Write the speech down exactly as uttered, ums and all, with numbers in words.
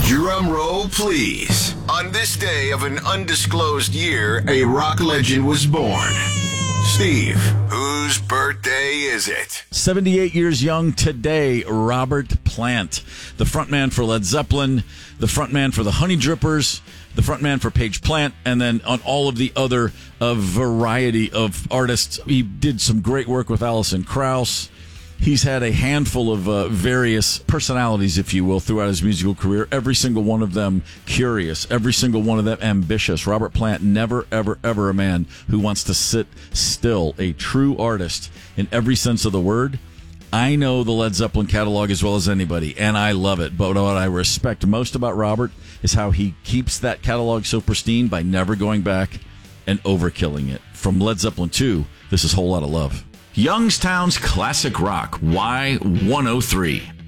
Drum roll, please. On this day of an undisclosed year, a rock legend was born. Steve, whose birthday is it? seventy-eight years young today, Robert Plant, the frontman for Led Zeppelin, the frontman for the Honey Drippers, the frontman for Page Plant, and then on all of the other uh, variety of artists. He did some great work with Alison Krauss. He's had a handful of uh, various personalities, if you will, throughout his musical career. Every single one of them curious. Every single one of them ambitious. Robert Plant, never, ever, ever a man who wants to sit still. A true artist in every sense of the word. I know the Led Zeppelin catalog as well as anybody, and I love it. But what I respect most about Robert is how he keeps that catalog so pristine by never going back and overkilling it. From Led Zeppelin two, this is Whole Lotta Love. Youngstown's Classic Rock, Y one oh three.